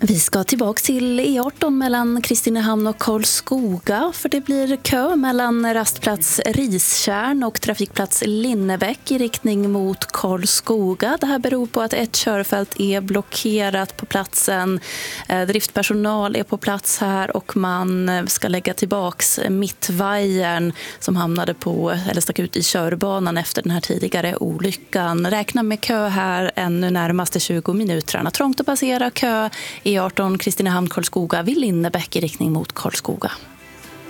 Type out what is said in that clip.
Vi ska tillbaka till E18 mellan Kristinehamn och Karlskoga, för det blir kö mellan rastplats Ristjärn och trafikplats Linnebäck i riktning mot Karlskoga. Det här beror på att ett körfält är blockerat på platsen. Driftpersonal är på plats här och man ska lägga tillbaks mittvajern som hamnade på, eller stack ut i körbanan efter den här tidigare olyckan. Räkna med kö här ännu närmaste 20 minuterna. Trångt att passera, kö E18 Kristinehamn Karlskoga vid Linnebäck i riktning mot Karlskoga.